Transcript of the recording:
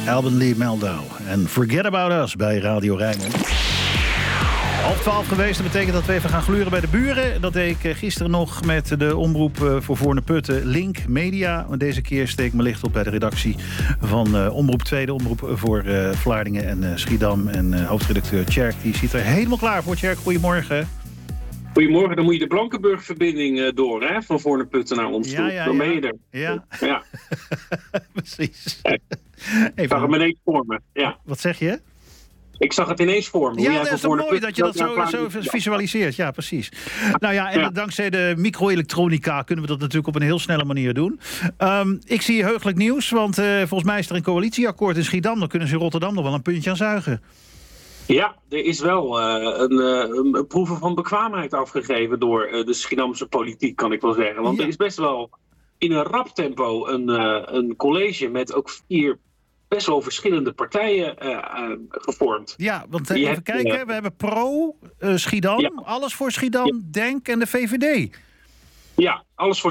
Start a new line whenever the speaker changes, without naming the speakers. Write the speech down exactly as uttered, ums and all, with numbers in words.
Alban Lee Meldau en Forget About Us bij Radio Rijnmond. Half twaalf geweest, dat betekent dat we even gaan gluren bij de buren. Dat deed ik gisteren nog met de omroep voor Voorne-Putten, Link Media. Deze keer steek ik mijn licht op bij de redactie van uh, Omroep twee, de omroep voor uh, Vlaardingen en uh, Schiedam. En uh, hoofdredacteur Tjerk, die zit er helemaal klaar voor. Tjerk, goedemorgen.
Goedemorgen, dan moet je de Blankenburg-verbinding uh, door, hè? Van Voorne-Putten naar ons
ja,
toe.
Ja,
dan
ja.
ben je er.
Ja,
ja.
Precies.
Ja. Ik zag hem ineens voor me. Ja.
Wat zeg je?
Ik zag het ineens voor me.
Ja, dat is toch mooi dat je dat zo, zo visualiseert. Ja, precies. Nou ja, en ja. dankzij de micro-elektronica kunnen we dat natuurlijk op een heel snelle manier doen. Um, ik zie heugelijk nieuws, want uh, volgens mij is er een coalitieakkoord in Schiedam. Dan kunnen ze in Rotterdam nog wel een puntje aan zuigen.
Ja, er is wel uh, een, uh, een proeven van bekwaamheid afgegeven door uh, de Schiedamse politiek, kan ik wel zeggen. Want ja. er is best wel in een rap tempo een, uh, een college met ook vier best wel verschillende partijen uh, uh, gevormd.
Ja, want uh, even hebt, kijken, uh, we hebben Pro, uh, Schiedam, ja. Alles voor Schiedam, ja. Denk en de V V D.
Ja, Alles voor